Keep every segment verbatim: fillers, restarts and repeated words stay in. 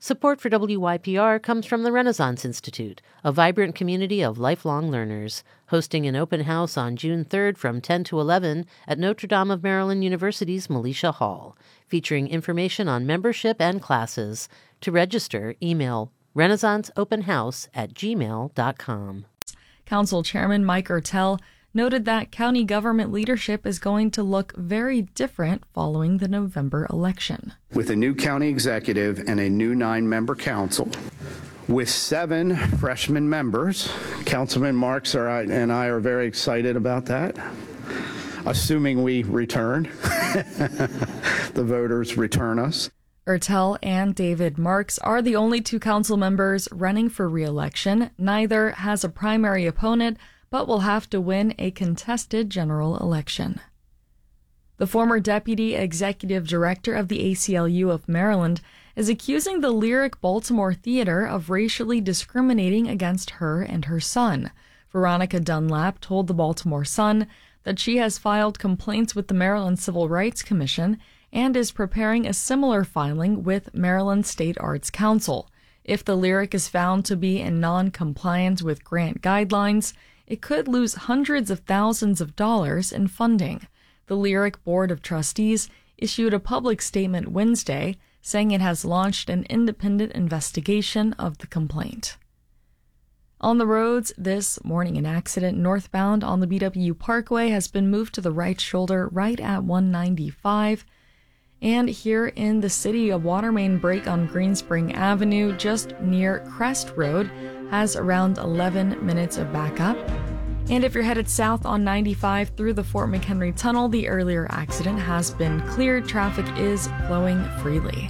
Support for W Y P R comes from the Renaissance Institute, a vibrant community of lifelong learners, hosting an open house on June third from ten to eleven at Notre Dame of Maryland University's Militia Hall, featuring information on membership and classes. To register, email renaissanceopenhouse at gmail dot com. Council Chairman Mike Ertel noted that county government leadership is going to look very different following the November election. With a new county executive and a new nine-member council, with seven freshman members, Councilman Marks are, and I are very excited about that, assuming we return, the voters return us. Ertel and David Marks are the only two council members running for re-election. Neither has a primary opponent, but will have to win a contested general election. The former deputy executive director of the A C L U of Maryland is accusing the Lyric Baltimore Theater of racially discriminating against her and her son. Veronica Dunlap told the Baltimore Sun that she has filed complaints with the Maryland Civil Rights Commission and is preparing a similar filing with Maryland State Arts Council. If the Lyric is found to be in non-compliance with grant guidelines, it could lose hundreds of thousands of dollars in funding. The Lyric Board of Trustees issued a public statement Wednesday saying it has launched an independent investigation of the complaint. On the roads this morning, an accident northbound on the B W Parkway has been moved to the right shoulder right at one ninety-five. And here in the city, a water main break on Greenspring Avenue just near Crest Road has around eleven minutes of backup. And if you're headed south on ninety-five through the Fort McHenry Tunnel, the earlier accident has been cleared. Traffic is flowing freely.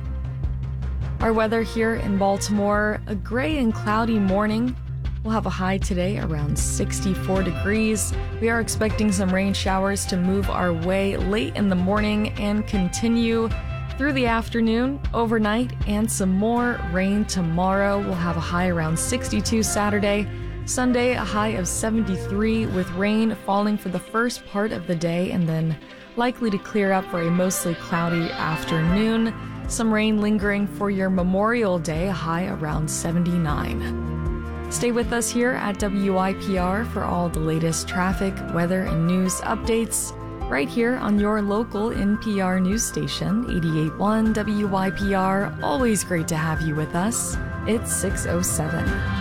Our weather here in Baltimore, a gray and cloudy morning. We'll have a high today around sixty-four degrees. We are expecting some rain showers to move our way late in the morning and continue through the afternoon, overnight, and some more rain tomorrow. We'll have a high around sixty-two Saturday. Sunday, a high of seventy-three with rain falling for the first part of the day and then likely to clear up for a mostly cloudy afternoon. Some rain lingering for your Memorial Day, a high around seventy-nine. Stay with us here at W Y P R for all the latest traffic, weather, and news updates right here on your local N P R news station, eighty-eight point one W Y P R. Always great to have you with us. It's six oh seven.